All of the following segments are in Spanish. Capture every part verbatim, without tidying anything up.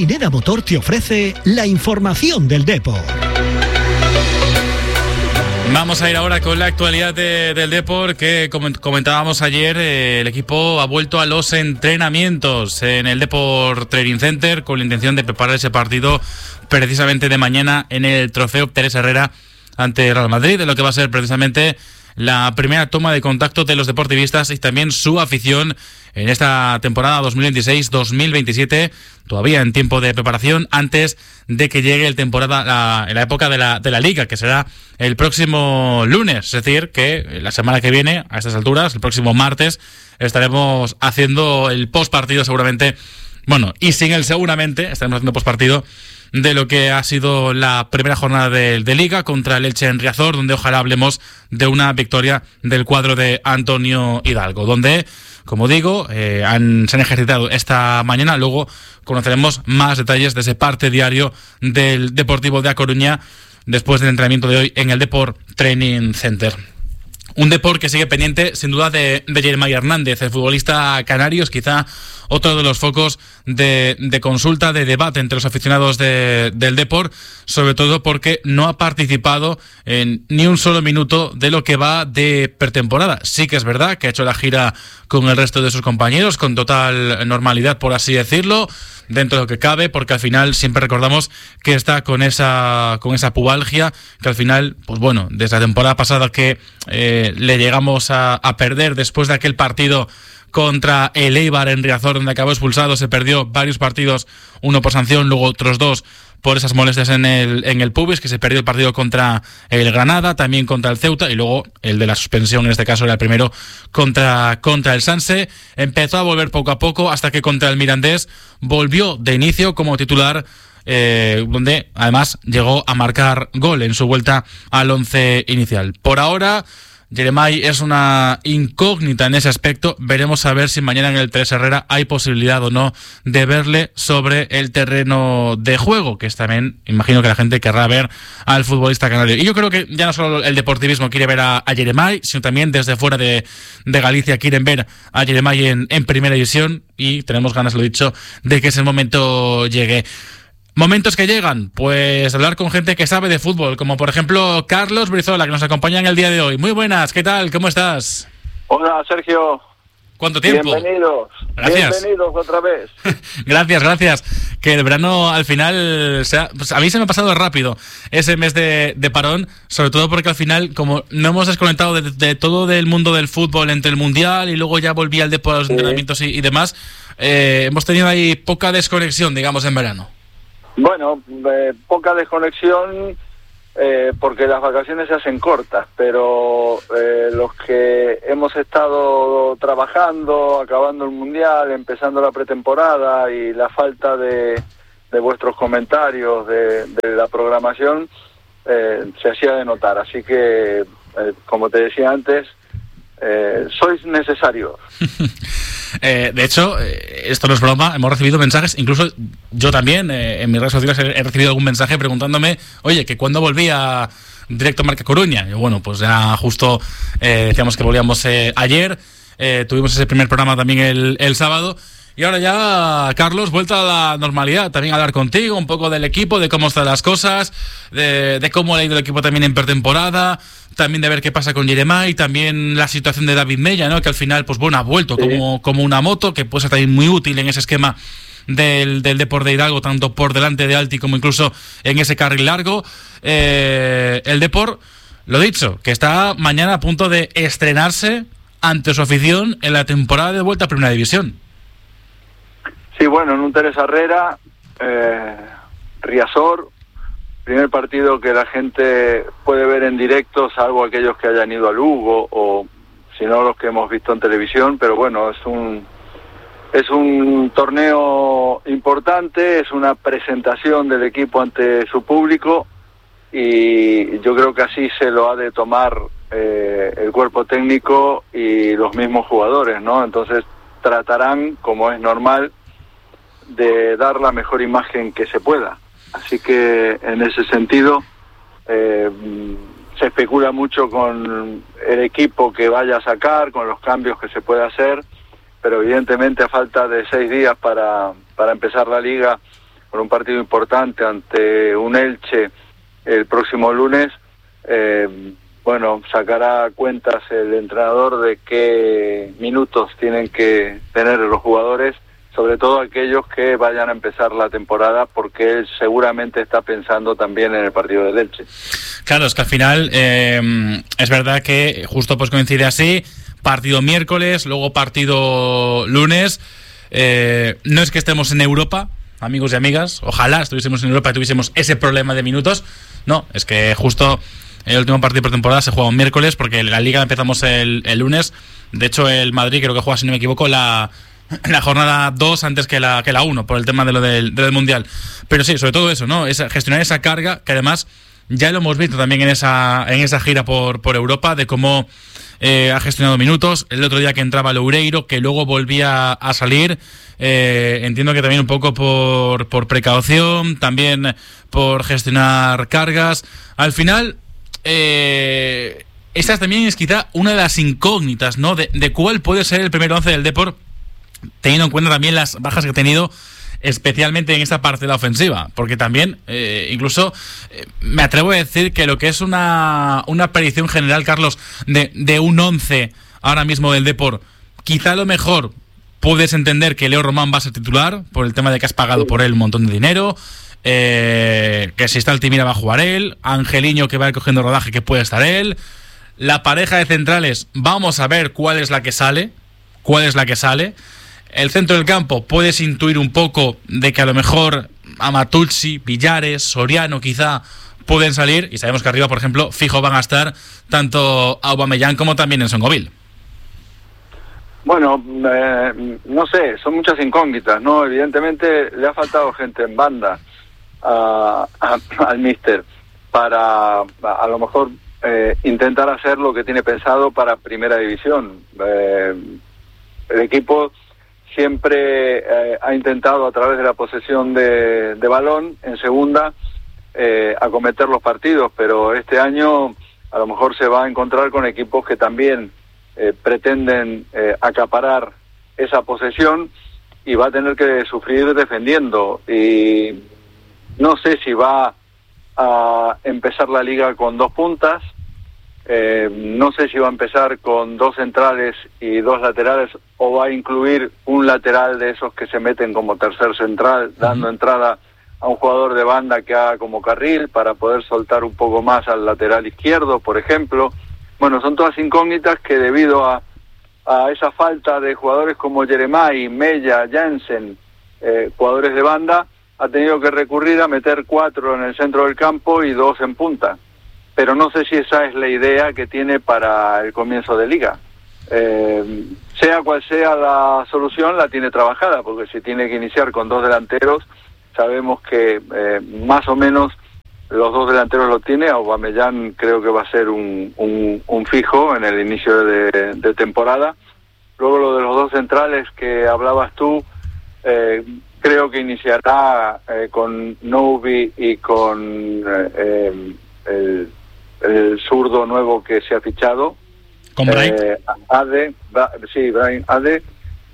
Marineda Motor te ofrece la información del deporte. Vamos a ir ahora con la actualidad de, del Depor, que como comentábamos ayer, eh, el equipo ha vuelto a los entrenamientos en el Depor Training Center con la intención de preparar ese partido precisamente de mañana en el Trofeo Teresa Herrera ante Real Madrid, de lo que va a ser precisamente la primera toma de contacto de los deportivistas y también su afición en esta temporada dos mil veintiséis dos mil veintisiete, todavía en tiempo de preparación antes de que llegue el temporada la, en la época de la, de la Liga, que será el próximo lunes, es decir, que la semana que viene, a estas alturas, el próximo martes, estaremos haciendo el postpartido seguramente, bueno, y sin él seguramente, estaremos haciendo postpartido de lo que ha sido la primera jornada de, de Liga contra el Elche en Riazor, donde ojalá hablemos de una victoria del cuadro de Antonio Hidalgo, donde, como digo, eh, han, se han ejercitado esta mañana. Luego conoceremos más detalles de ese parte diario del Deportivo de A Coruña después del entrenamiento de hoy en el Depor Training Center. Un Depor que sigue pendiente, sin duda, de, de Jeremai Hernández, el futbolista canario, es quizá otro de los focos de, de consulta, de debate entre los aficionados de, del Depor, sobre todo porque no ha participado en ni un solo minuto de lo que va de pretemporada. Sí que es verdad que ha hecho la gira con el resto de sus compañeros, con total normalidad, por así decirlo, dentro de lo que cabe, porque al final siempre recordamos que está con esa con esa pubalgia, que al final, pues bueno, desde la temporada pasada que eh, le llegamos a, a perder después de aquel partido contra el Eibar en Riazor, donde acabó expulsado, se perdió varios partidos, uno por sanción, luego otros dos por esas molestias en el en el pubis, que se perdió el partido contra el Granada, también contra el Ceuta, y luego el de la suspensión, en este caso era el primero contra, contra el Sanse. Empezó a volver poco a poco hasta que contra el Mirandés volvió de inicio como titular, eh, donde además llegó a marcar gol en su vuelta al once inicial. Por ahora, Jeremai es una incógnita en ese aspecto. Veremos a ver si mañana en el Teresa Herrera hay posibilidad o no de verle sobre el terreno de juego, que es también, imagino que la gente querrá ver al futbolista canario. Y yo creo que ya no solo el deportivismo quiere ver a, a Jeremai, sino también desde fuera de, de Galicia quieren ver a Jeremai en, en primera división, y tenemos ganas, lo dicho, de que ese momento llegue. Momentos que llegan, pues hablar con gente que sabe de fútbol, como por ejemplo Carlos Brizola, que nos acompaña en el día de hoy. Muy buenas, ¿qué tal? ¿Cómo estás? Hola, Sergio. ¿Cuánto tiempo? Bienvenidos. Gracias. Bienvenidos otra vez. Gracias, gracias. Que el verano al final, sea, pues a mí se me ha pasado rápido ese mes de, de parón, sobre todo porque al final, como no hemos desconectado de, de todo del mundo del fútbol entre el Mundial y luego ya volví al deporte, a los sí. entrenamientos y, y demás, eh, hemos tenido ahí poca desconexión, digamos, en verano. Bueno, eh, poca desconexión eh, porque las vacaciones se hacen cortas, pero eh, los que hemos estado trabajando, acabando el Mundial, empezando la pretemporada y la falta de, de vuestros comentarios de, de la programación, eh, se hacía de notar. Así que, eh, como te decía antes, eh, sois necesarios. Eh, de hecho, eh, esto no es broma, hemos recibido mensajes, incluso yo también, eh, en mis redes sociales he, he recibido algún mensaje preguntándome, oye, que cuándo volvía directo Marca Coruña. Y bueno, pues ya justo eh, decíamos que volvíamos eh, ayer, eh, tuvimos ese primer programa también el, el sábado, y ahora ya, Carlos, vuelta a la normalidad, también a hablar contigo, un poco del equipo, de cómo están las cosas, de, de cómo ha ido el equipo también en pretemporada, también de ver qué pasa con Jeremai, también la situación de David Mella, ¿no? Que al final, pues bueno, ha vuelto sí. como, como una moto, que puede ser también muy útil en ese esquema del, del Depor de Hidalgo, tanto por delante de Alti como incluso en ese carril largo. Eh, el Depor, lo dicho, que está mañana a punto de estrenarse ante su afición en la temporada de vuelta a Primera División. Sí, bueno, en un Teresa Herrera, eh, Riazor, primer partido que la gente puede ver en directo, salvo aquellos que hayan ido a Lugo o si no los que hemos visto en televisión, pero bueno, es un es un torneo importante, es una presentación del equipo ante su público y yo creo que así se lo ha de tomar eh, el cuerpo técnico y los mismos jugadores, ¿no? Entonces tratarán, como es normal, de dar la mejor imagen que se pueda. Así que en ese sentido eh, se especula mucho con el equipo que vaya a sacar, con los cambios que se puede hacer, pero evidentemente a falta de seis días para, para empezar la liga con un partido importante ante un Elche el próximo lunes, eh, bueno, sacará cuentas el entrenador de qué minutos tienen que tener los jugadores, sobre todo aquellos que vayan a empezar la temporada, porque él seguramente está pensando también en el partido del Elche. Claro, es que al final eh, es verdad que justo pues coincide así, partido miércoles, luego partido lunes. Eh, no es que estemos en Europa, amigos y amigas, ojalá estuviésemos en Europa y tuviésemos ese problema de minutos. No, es que justo el último partido por temporada se juega un miércoles, porque la Liga empezamos el, el lunes. De hecho, el Madrid creo que juega, si no me equivoco, la, la jornada dos antes que la que la uno, por el tema de lo del, del Mundial. Pero sí, sobre todo eso, ¿no? Es gestionar esa carga, que además ya lo hemos visto también en esa en esa gira por, por Europa, de cómo eh, ha gestionado minutos. El otro día que entraba Loureiro, que luego volvía a salir, eh, entiendo que también un poco por, por precaución, también por gestionar cargas. Al final, eh, esa también es quizá una de las incógnitas, ¿no? De, de cuál puede ser el primer once del Depor, teniendo en cuenta también las bajas que ha tenido, especialmente en esta parte de la ofensiva, porque también, eh, incluso, eh, me atrevo a decir que lo que es una, una predicción general, Carlos, de, de un once ahora mismo del Depor, quizá a lo mejor puedes entender que Leo Román va a ser titular, por el tema de que has pagado por él un montón de dinero, eh, que si está Altimira va a jugar él, Angeliño que va a ir cogiendo rodaje, que puede estar él, la pareja de centrales, vamos a ver cuál es la que sale, cuál es la que sale. El centro del campo, puedes intuir un poco de que a lo mejor Amatucci, Villares, Soriano quizá pueden salir, y sabemos que arriba, por ejemplo, fijo van a estar tanto Aubameyang como también en Songoville. Bueno, eh, no sé, son muchas incógnitas, ¿no? Evidentemente le ha faltado gente en banda a, a, al míster para a, a lo mejor eh, intentar hacer lo que tiene pensado para Primera División. Eh, el equipo siempre eh, ha intentado, a través de la posesión de, de balón en segunda, eh, acometer los partidos, pero este año a lo mejor se va a encontrar con equipos que también eh, pretenden eh, acaparar esa posesión, y va a tener que sufrir defendiendo. Y no sé si va a empezar la liga con dos puntas, Eh, no sé si va a empezar con dos centrales y dos laterales, o va a incluir un lateral de esos que se meten como tercer central, dando uh-huh. entrada a un jugador de banda que haga como carril para poder soltar un poco más al lateral izquierdo, por ejemplo. Bueno, son todas incógnitas que, debido a, a esa falta de jugadores como Jeremai, Mella, Jansen, eh, jugadores de banda, ha tenido que recurrir a meter cuatro en el centro del campo y dos en punta. Pero no sé si esa es la idea que tiene para el comienzo de liga. Eh, sea cual sea la solución, la tiene trabajada, porque si tiene que iniciar con dos delanteros, sabemos que eh, más o menos los dos delanteros lo tiene. Aubameyang creo que va a ser un, un, un fijo en el inicio de, de temporada. Luego lo de los dos centrales que hablabas tú, eh, creo que iniciará eh, con Noubi y con eh, el... el zurdo nuevo que se ha fichado, con Brian eh, Ade, Bra, sí, Brian Ade,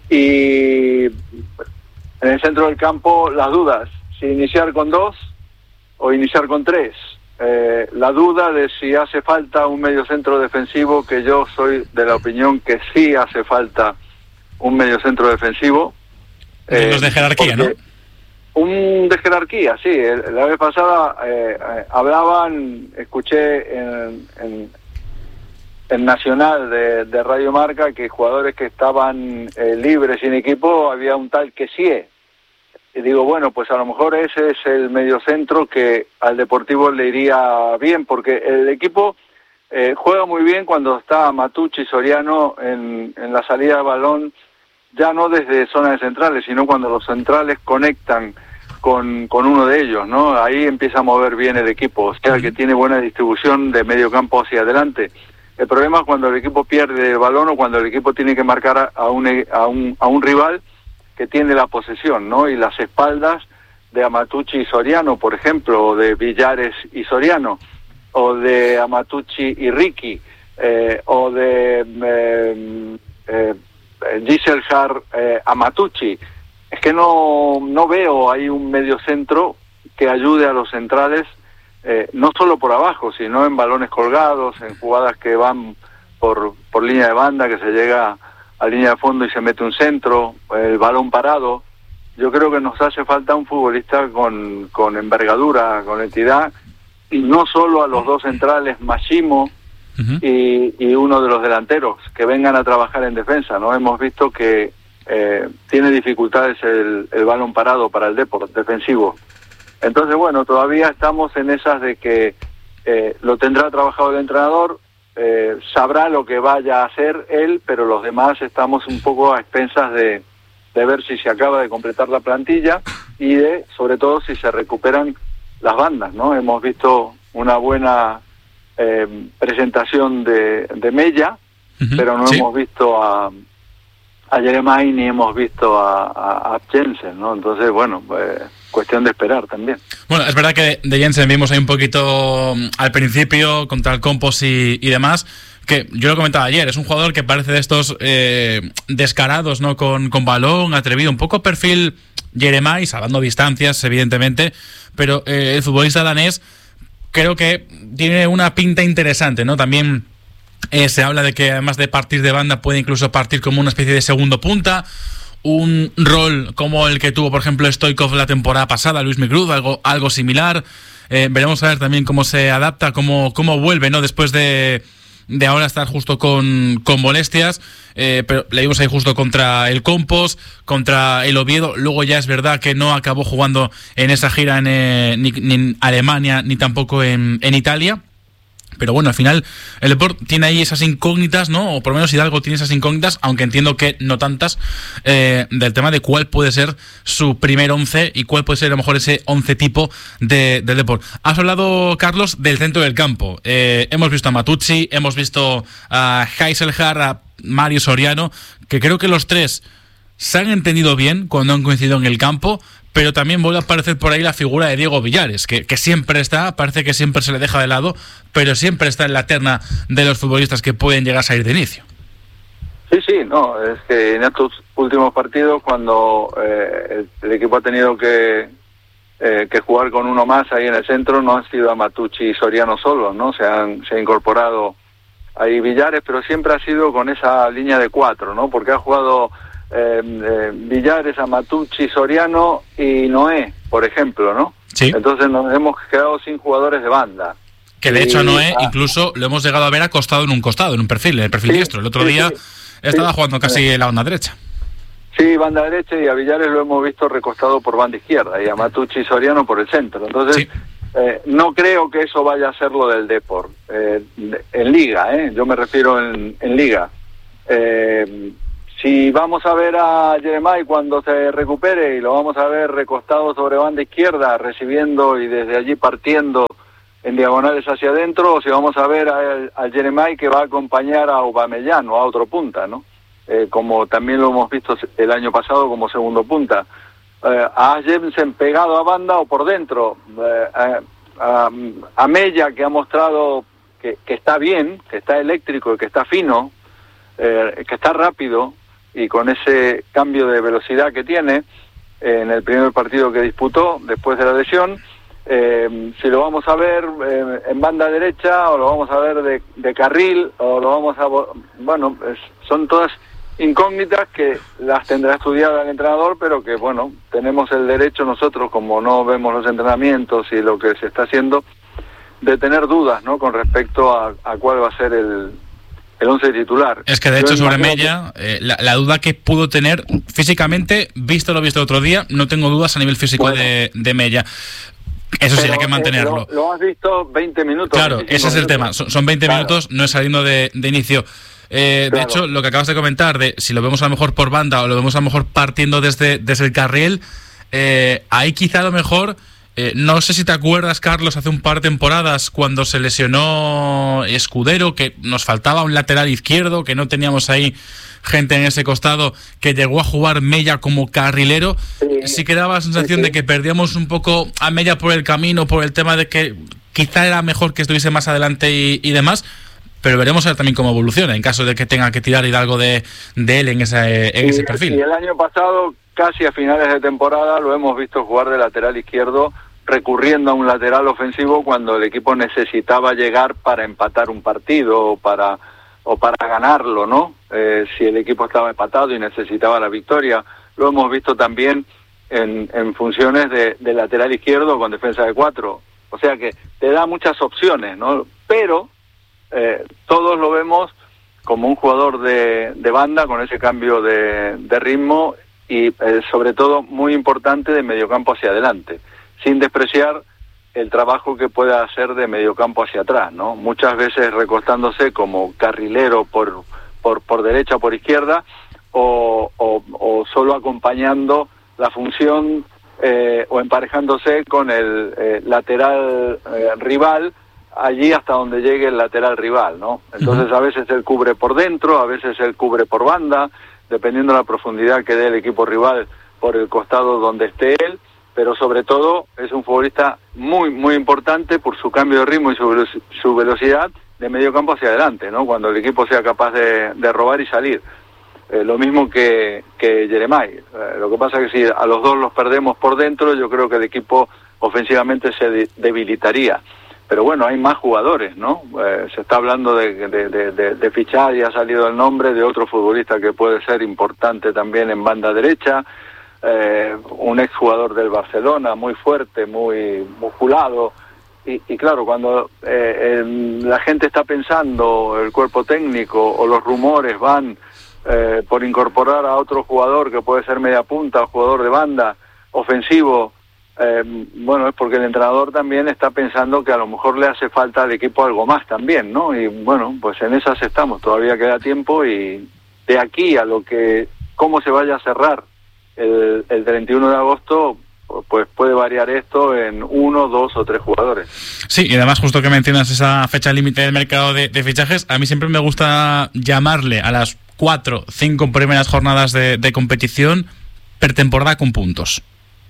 y en el centro del campo las dudas, si iniciar con dos o iniciar con tres. Eh, la duda de si hace falta un mediocentro defensivo, que yo soy de la opinión que sí hace falta un mediocentro defensivo. Eh, los de jerarquía, ¿no? Un de jerarquía, sí. La vez pasada eh, eh, hablaban, escuché en, en, en Nacional de, de Radio Marca, que jugadores que estaban eh, libres sin equipo, había un tal Kessie. Y digo, bueno, pues a lo mejor ese es el mediocentro que al Deportivo le iría bien, porque el equipo eh, juega muy bien cuando está Matucci y Soriano en, en la salida de balón, ya no desde zona de centrales, sino cuando los centrales conectan con, con uno de ellos, ¿no? Ahí empieza a mover bien el equipo, o sea que tiene buena distribución de medio campo hacia adelante. El problema es cuando el equipo pierde el balón, o cuando el equipo tiene que marcar a un, a un, a un rival que tiene la posesión, ¿no? Y las espaldas de Amatucci y Soriano, por ejemplo, o de Villares y Soriano, o de Amatucci y Ricky, eh, o de eh, eh, Giselhard eh, Amatucci. es que no, no veo ahí un mediocentro que ayude a los centrales, eh, no solo por abajo, sino en balones colgados, en jugadas que van por, por línea de banda, que se llega a línea de fondo y se mete un centro, el balón parado. Yo creo que nos hace falta un futbolista con, con envergadura, con entidad, y no solo a los dos centrales, Mashimo uh-huh. y, y uno de los delanteros, que vengan a trabajar en defensa, ¿no? Hemos visto que eh, tiene dificultades el, el balón parado para el Depor, defensivo. Entonces, bueno, todavía estamos en esas de que eh, lo tendrá trabajado el entrenador, eh, sabrá lo que vaya a hacer él, pero los demás estamos un poco a expensas de, de ver si se acaba de completar la plantilla y de, sobre todo, si se recuperan las bandas, ¿no? Hemos visto una buena eh, presentación de, de Mella, uh-huh, pero no sí. hemos visto a, a Jeremai ni hemos visto a, a, a Jensen, ¿no? Entonces, bueno, pues cuestión de esperar también. Bueno, es verdad que de Jensen vimos ahí un poquito al principio contra el Compos y, y demás, que yo lo comentaba ayer, es un jugador que parece de estos eh, descarados, ¿no? Con, con balón, atrevido, un poco perfil Jeremai, salvando distancias, evidentemente, pero eh, el futbolista danés creo que tiene una pinta interesante, ¿no? También eh, se habla de que además de partir de banda puede incluso partir como una especie de segundo punta, un rol como el que tuvo, por ejemplo, Stoichkov la temporada pasada, Luis Migrud, algo, algo similar. Eh, veremos a ver también cómo se adapta, cómo, cómo vuelve, ¿no? Después de, de ahora estar justo con, con molestias, eh, pero le vimos ahí justo contra el Compos, contra el Oviedo. Luego ya es verdad que no acabó jugando en esa gira en, eh, ni, ni en Alemania ni tampoco en, en Italia. Pero bueno, al final el Depor tiene ahí esas incógnitas, ¿no? O por lo menos Hidalgo tiene esas incógnitas, aunque entiendo que no tantas, eh, del tema de cuál puede ser su primer once y cuál puede ser a lo mejor ese once tipo de, del Depor. Has hablado, Carlos, del centro del campo. Eh, hemos visto a Matucci, hemos visto a Heiselhar, a Mario Soriano, que creo que los tres se han entendido bien cuando han coincidido en el campo, pero también vuelve a aparecer por ahí la figura de Diego Villares, que, que siempre está, parece que siempre se le deja de lado, pero siempre está en la terna de los futbolistas que pueden llegar a salir de inicio. Sí, sí, no, es que en estos últimos partidos, cuando eh, el, el equipo ha tenido que, eh, que jugar con uno más ahí en el centro, no han sido a Matucci y Soriano solos, ¿no? Se han, se ha incorporado ahí Villares, pero siempre ha sido con esa línea de cuatro, ¿no? Porque ha jugado Eh, eh, Villares, a Matucci, Soriano y Noé, por ejemplo, ¿no? Sí. Entonces nos hemos quedado sin jugadores de banda. Que de y, hecho a Noé ah, incluso lo hemos llegado a ver acostado en un costado, en un perfil, en el perfil sí, diestro. El otro sí, día sí, estaba sí, jugando casi sí. en la banda derecha. Sí, banda derecha, y a Villares lo hemos visto recostado por banda izquierda y a Matucci y Soriano por el centro. Entonces Sí. eh, no creo que eso vaya a ser lo del Depor eh, en Liga, ¿eh? Yo me refiero en, en Liga. Eh, Si vamos a ver a Jeremai cuando se recupere y lo vamos a ver recostado sobre banda izquierda, recibiendo y desde allí partiendo en diagonales hacia adentro, o si vamos a ver a, a Jeremai que va a acompañar a Aubameyang o a otro punta, ¿no? Eh, como también lo hemos visto el año pasado como segundo punta. Eh, a Jensen pegado a banda o por dentro, eh, a, a, a Mella, que ha mostrado que, que está bien, que está eléctrico y que está fino, eh, que está rápido, y con ese cambio de velocidad que tiene eh, en el primer partido que disputó después de la lesión, eh, si lo vamos a ver eh, en banda derecha o lo vamos a ver de, de carril o lo vamos a... Bueno, es, son todas incógnitas que las tendrá estudiada el entrenador, pero que, bueno, tenemos el derecho nosotros, como no vemos los entrenamientos y lo que se está haciendo, de tener dudas, ¿no?, con respecto a, a cuál va a ser el... el once titular. Es que de hecho sobre Mella, eh, la, la duda que pudo tener físicamente, visto lo visto el otro día, no tengo dudas a nivel físico bueno, de, de Mella. Eso sí, hay que mantenerlo. Lo, lo has visto veinte minutos. Claro, ese es el minutos. tema. Son, son veinte claro. minutos, no es saliendo de, de inicio. Eh, claro. De hecho, lo que acabas de comentar, de si lo vemos a lo mejor por banda o lo vemos a lo mejor partiendo desde, desde el carril, eh, ahí quizá a lo mejor... Eh, no sé si te acuerdas, Carlos, hace un par de temporadas cuando se lesionó Escudero, que nos faltaba un lateral izquierdo, que no teníamos ahí gente en ese costado, que llegó a jugar Mella como carrilero. Sí, sí que daba la sensación sí, sí. de que perdíamos un poco a Mella por el camino, por el tema de que quizá era mejor que estuviese más adelante y, y demás. Pero veremos a ver también cómo evoluciona en caso de que tenga que tirar Hidalgo de, de él en ese, en ese y, perfil. Y el año pasado casi a finales de temporada lo hemos visto jugar de lateral izquierdo, recurriendo a un lateral ofensivo cuando el equipo necesitaba llegar para empatar un partido o para o para ganarlo, ¿no? Eh, si el equipo estaba empatado y necesitaba la victoria. Lo hemos visto también en, en funciones de, de lateral izquierdo con defensa de cuatro. O sea que te da muchas opciones, ¿no? Pero eh, todos lo vemos como un jugador de, de banda con ese cambio de, de ritmo y eh, sobre todo muy importante de mediocampo hacia adelante, sin despreciar el trabajo que pueda hacer de mediocampo hacia atrás, ¿no? Muchas veces recostándose como carrilero por por, por derecha o por izquierda o, o, o solo acompañando la función eh, o emparejándose con el eh, lateral eh, rival allí hasta donde llegue el lateral rival, ¿no? Entonces a veces él cubre por dentro, a veces él cubre por banda, dependiendo de la profundidad que dé el equipo rival por el costado donde esté él, pero sobre todo es un futbolista muy muy importante por su cambio de ritmo y su, veloc- su velocidad de medio campo hacia adelante, ¿no? Cuando el equipo sea capaz de, de robar y salir. Eh, lo mismo que, que Jeremai. Eh, lo que pasa es que si a los dos los perdemos por dentro, yo creo que el equipo ofensivamente se de- debilitaría. Pero bueno, hay más jugadores, ¿no? Eh, se está hablando de, de, de, de, de fichar y ha salido el nombre de otro futbolista que puede ser importante también en banda derecha. Eh, un exjugador del Barcelona, muy fuerte, muy musculado, y, y claro, cuando eh, el, la gente está pensando, el cuerpo técnico o los rumores van eh, por incorporar a otro jugador que puede ser media punta, jugador de banda, ofensivo, eh, bueno, es porque el entrenador también está pensando que a lo mejor le hace falta al equipo algo más también, ¿no? Y bueno, pues en esas estamos, todavía queda tiempo y de aquí a lo que, cómo se vaya a cerrar El, el treinta y uno de agosto, pues puede variar esto en uno, dos o tres jugadores. Sí, y además justo que mencionas esa fecha límite del mercado de, de fichajes, a mí siempre me gusta llamarle a las cuatro, cinco primeras jornadas de, de competición pretemporada con puntos.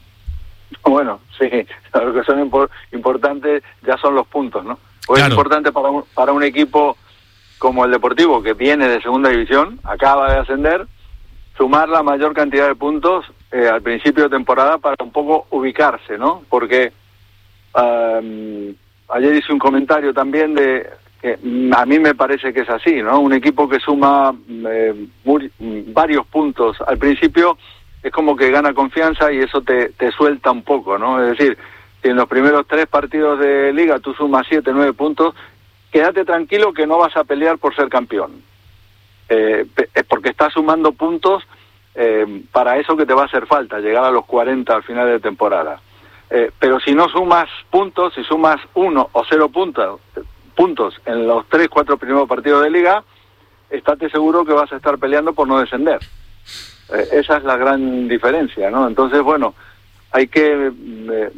Bueno, sí, lo que son impor- importantes ya son los puntos, ¿no? Pues claro. Es importante para un, para un equipo como el Deportivo, que viene de segunda división, acaba de ascender, sumar la mayor cantidad de puntos eh, al principio de temporada para un poco ubicarse, ¿no? Porque um, ayer hice un comentario también de que a mí me parece que es así, ¿no? Un equipo que suma eh, muy, varios puntos al principio es como que gana confianza y eso te, te suelta un poco, ¿no? Es decir, si en los primeros tres partidos de liga tú sumas siete, nueve puntos, quédate tranquilo que no vas a pelear por ser campeón. Eh, porque estás sumando puntos eh, para eso que te va a hacer falta, llegar a los cuarenta al final de temporada. Eh, pero si no sumas puntos, si sumas uno o cero puntos, puntos en los tres, cuatro primeros partidos de liga, estate seguro que vas a estar peleando por no descender. Eh, esa es la gran diferencia, ¿no? Entonces, bueno, hay que eh,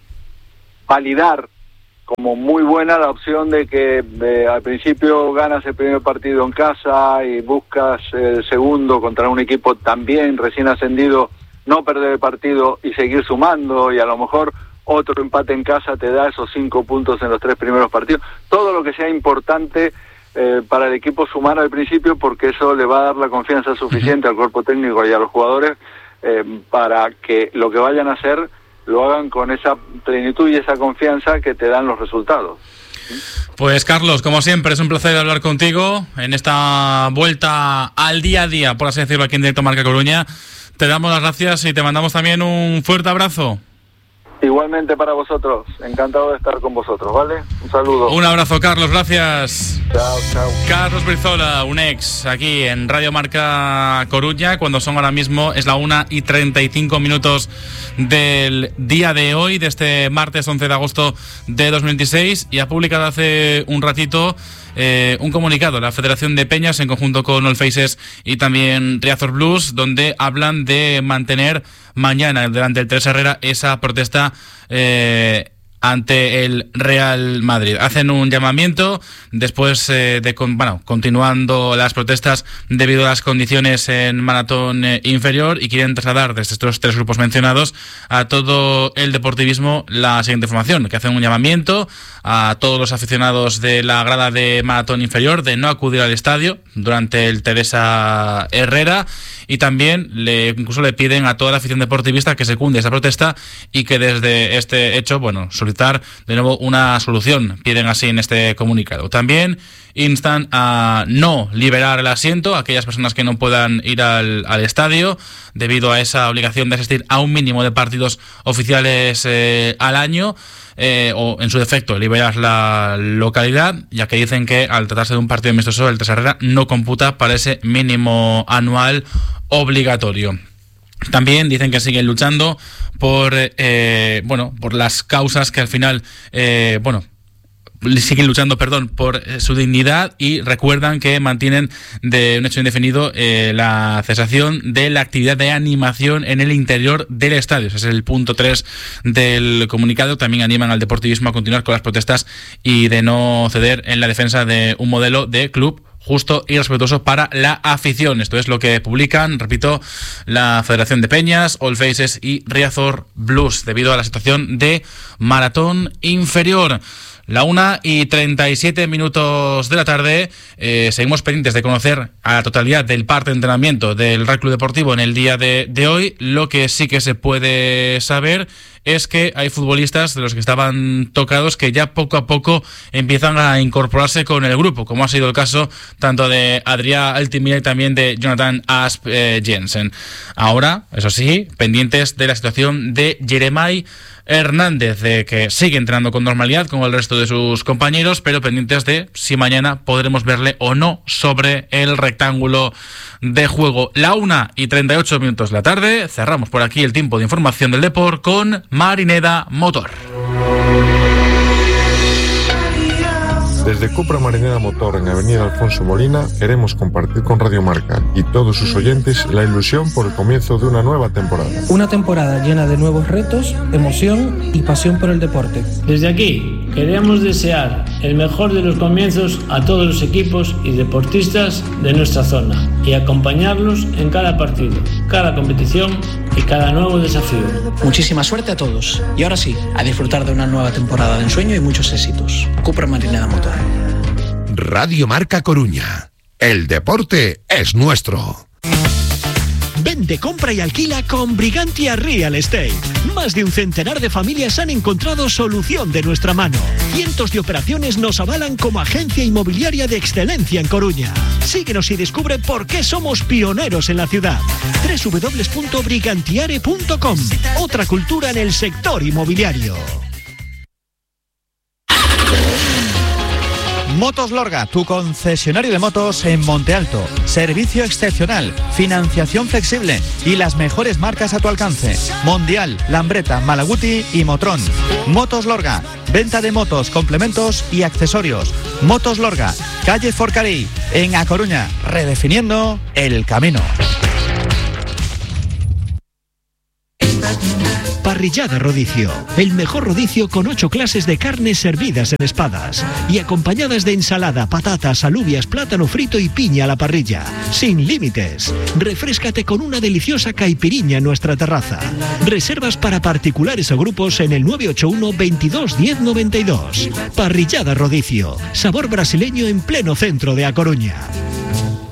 validar como muy buena la opción de que eh, al principio ganas el primer partido en casa y buscas el segundo contra un equipo también recién ascendido, no perder el partido y seguir sumando, y a lo mejor otro empate en casa te da esos cinco puntos en los tres primeros partidos. Todo lo que sea importante eh, para el equipo sumar al principio, porque eso le va a dar la confianza suficiente al cuerpo técnico y a los jugadores eh, para que lo que vayan a hacer lo hagan con esa plenitud y esa confianza que te dan los resultados. Pues Carlos, como siempre, es un placer hablar contigo en esta vuelta al día a día, por así decirlo, aquí en Directo Marca Coruña. Te damos las gracias y te mandamos también un fuerte abrazo. Igualmente para vosotros, encantado de estar con vosotros, ¿vale? Un saludo. Un abrazo, Carlos, gracias. Chao, chao. Carlos Brizola, un ex, aquí en Radio Marca Coruña, cuando son ahora mismo, es la una y treinta y cinco minutos del día de hoy, de este martes once de agosto de dos mil veintiséis, y ha publicado hace un ratito eh, un comunicado, la Federación de Peñas, en conjunto con All Faces y también Riazor Blues, donde hablan de mantener mañana, delante del Teresa Herrera, esa protesta eh, ante el Real Madrid. Hacen un llamamiento después eh, de, con, bueno, continuando las protestas debido a las condiciones en maratón eh, inferior, y quieren trasladar desde estos tres grupos mencionados a todo el deportivismo la siguiente información, que hacen un llamamiento a todos los aficionados de la grada de maratón inferior de no acudir al estadio durante el Teresa Herrera, y también le incluso le piden a toda la afición deportivista que secunde esa protesta y que desde este hecho, bueno, solicitar de nuevo una solución, piden así en este comunicado. También instan a no liberar el asiento a aquellas personas que no puedan ir al, al estadio debido a esa obligación de asistir a un mínimo de partidos oficiales eh, al año. Eh, o en su defecto liberar la localidad, ya que dicen que al tratarse de un partido amistoso el Teresa Herrera no computa para ese mínimo anual obligatorio. También dicen que siguen luchando por eh, bueno por las causas que al final eh, bueno siguen luchando, perdón, por eh, su dignidad, y recuerdan que mantienen de un hecho indefinido eh, la cesación de la actividad de animación en el interior del estadio. Ese es el punto tres del comunicado. También animan al deportivismo a continuar con las protestas y de no ceder en la defensa de un modelo de club justo y respetuoso para la afición. Esto es lo que publican, repito, la Federación de Peñas, All Faces y Riazor Blues, debido a la situación de maratón inferior. La una y treinta y siete minutos de la tarde, eh, seguimos pendientes de conocer a la totalidad del parte de entrenamiento del Real Club Deportivo en el día de, de hoy. Lo que sí que se puede saber es que hay futbolistas de los que estaban tocados que ya poco a poco empiezan a incorporarse con el grupo, como ha sido el caso tanto de Adrià Altimira y también de Jonathan Asp eh, Jensen. Ahora, eso sí, pendientes de la situación de Jeremai Hernández, de que sigue entrenando con normalidad con el resto de sus compañeros, pero pendientes de si mañana podremos verle o no sobre el rectángulo de juego. La una y treinta y ocho minutos de la tarde, cerramos por aquí el tiempo de información del deporte con Marineda Motor. Desde Cupra Marineda Motor en Avenida Alfonso Molina queremos compartir con Radio Marca y todos sus oyentes la ilusión por el comienzo de una nueva temporada. Una temporada llena de nuevos retos, emoción y pasión por el deporte. Desde aquí queremos desear el mejor de los comienzos a todos los equipos y deportistas de nuestra zona y acompañarlos en cada partido, cada competición y cada nuevo desafío. Muchísima suerte a todos. Y ahora sí, a disfrutar de una nueva temporada de ensueño y muchos éxitos. Cupra Marineda Motor. Radio Marca Coruña. El deporte es nuestro. Vende, compra y alquila con Brigantia Real Estate. Más de un centenar de familias han encontrado solución de nuestra mano. Cientos de operaciones nos avalan como agencia inmobiliaria de excelencia en Coruña. Síguenos y descubre por qué somos pioneros en la ciudad. doble u doble u doble u punto brigantiare punto com. Otra cultura en el sector inmobiliario. Motos Lorga, tu concesionario de motos en Monte Alto. Servicio excepcional, financiación flexible y las mejores marcas a tu alcance. Mondial, Lambretta, Malaguti y Motrón. Motos Lorga, venta de motos, complementos y accesorios. Motos Lorga, calle Forcarí, en A Coruña, redefiniendo el camino. Parrillada Rodicio, el mejor rodicio con ocho clases de carnes servidas en espadas y acompañadas de ensalada, patatas, alubias, plátano frito y piña a la parrilla, sin límites. Refréscate con una deliciosa caipiriña en nuestra terraza. Reservas para particulares o grupos en el nueve ocho uno veintidós diez noventa y dos. Parrillada Rodicio, sabor brasileño en pleno centro de A Coruña.